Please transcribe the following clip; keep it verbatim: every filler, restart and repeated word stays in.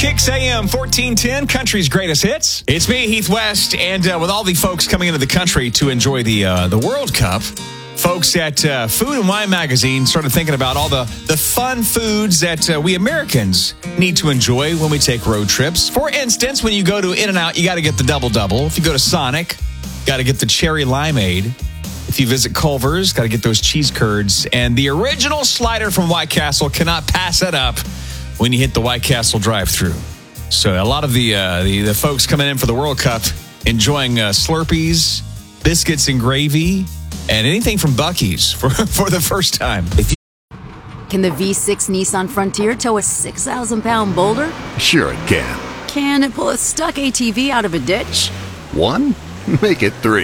Kicks A M fourteen ten, country's greatest hits. It's me, Heath West, and uh, with all the folks coming into the country to enjoy the uh, the World Cup, folks at uh, Food and Wine Magazine started thinking about all the, the fun foods that uh, we Americans need to enjoy when we take road trips. For instance, when you go to In-N-Out, you got to get the double-double. If you go to Sonic, got to get the cherry limeade. If you visit Culver's, got to get those cheese curds. And the original slider from White Castle, cannot pass it up when you hit the White Castle drive-thru. So a lot of the, uh, the the folks coming in for the World Cup enjoying uh, Slurpees, biscuits and gravy, and anything from Buc-ee's for, for the first time. If you- Can the V six Nissan Frontier tow a six thousand pound boulder? Sure it can. Can it pull a stuck A T V out of a ditch? One? Make it three.